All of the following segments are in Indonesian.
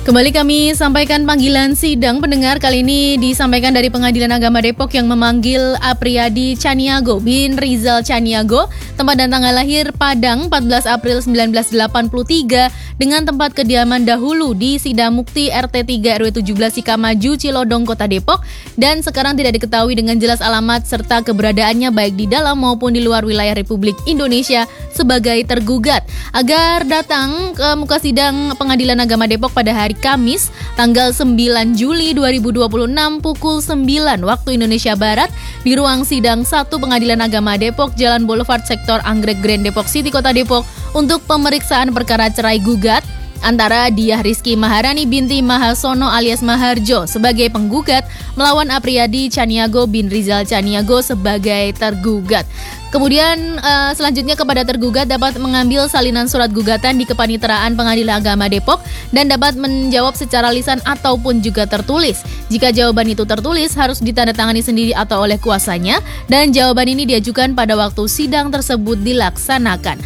Kembali kami sampaikan panggilan sidang pendengar. Kali ini disampaikan dari Pengadilan Agama Depok yang memanggil Apriyadi Caniago bin Rizal Caniago, tempat dan tanggal lahir Padang 14 April 1983 dengan tempat kediaman dahulu di Sidamukti RT 3 RW 17 Sikamaju Cilodong Kota Depok, dan sekarang tidak diketahui dengan jelas alamat serta keberadaannya baik di dalam maupun di luar wilayah Republik Indonesia sebagai tergugat. Agar datang ke muka sidang Pengadilan Agama Depok pada hari Kamis, tanggal 9 Juli 2026 pukul 9 waktu Indonesia Barat di ruang sidang 1 Pengadilan Agama Depok, Jalan Boulevard Sektor Anggrek Grand Depok City Kota Depok untuk pemeriksaan perkara cerai gugat antara Diah Rizky Maharani binti Mahasono alias Maharjo sebagai penggugat melawan Apriyadi Caniago bin Rizal Caniago sebagai tergugat. Kemudian selanjutnya kepada tergugat dapat mengambil salinan surat gugatan di Kepanitraan Pengadilan Agama Depok dan dapat menjawab secara lisan ataupun juga tertulis. Jika jawaban itu tertulis harus ditandatangani sendiri atau oleh kuasanya, dan jawaban ini diajukan pada waktu sidang tersebut dilaksanakan.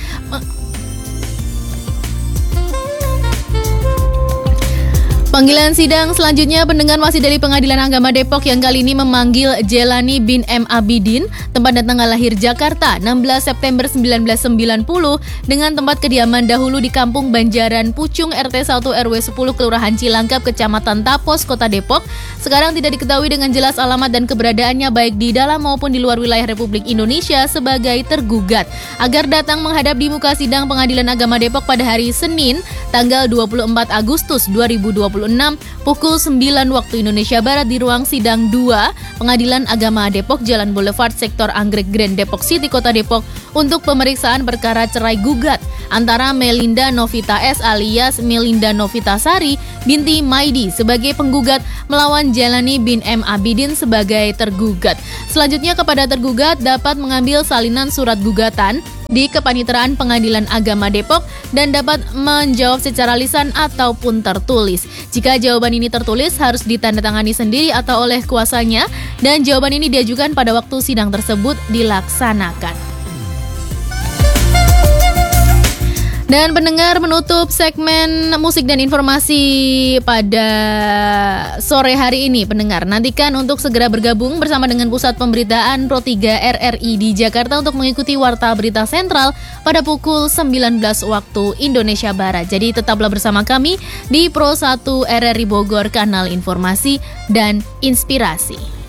Panggilan sidang selanjutnya pendengar masih dari Pengadilan Agama Depok yang kali ini memanggil Jelani bin M. Abidin, tempat dan tanggal lahir Jakarta 16 September 1990 dengan tempat kediaman dahulu di Kampung Banjaran Pucung RT 1 RW 10 Kelurahan Cilangkap Kecamatan Tapos Kota Depok. Sekarang tidak diketahui dengan jelas alamat dan keberadaannya baik di dalam maupun di luar wilayah Republik Indonesia sebagai tergugat. Agar datang menghadap di muka sidang Pengadilan Agama Depok pada hari Senin tanggal 24 Agustus 2026 pukul 9 waktu Indonesia Barat di ruang sidang 2 Pengadilan Agama Depok, Jalan Boulevard Sektor Anggrek Grand Depok City Kota Depok untuk pemeriksaan perkara cerai gugat antara Melinda Novita S alias Melinda Novita Sari binti Maidi sebagai penggugat melawan Jelani bin M. Abidin sebagai tergugat. Selanjutnya kepada tergugat dapat mengambil salinan surat gugatan di Kepanitraan Pengadilan Agama Depok dan dapat menjawab secara lisan ataupun tertulis. Jika jawaban ini tertulis harus ditandatangani sendiri atau oleh kuasanya, dan jawaban ini diajukan pada waktu sidang tersebut dilaksanakan. Dan pendengar, menutup segmen musik dan informasi pada sore hari ini, pendengar nantikan untuk segera bergabung bersama dengan Pusat Pemberitaan Pro 3 RRI di Jakarta untuk mengikuti Warta Berita Sentral pada pukul 19 waktu Indonesia Barat. Jadi tetaplah bersama kami di Pro 1 RRI Bogor, kanal informasi dan inspirasi.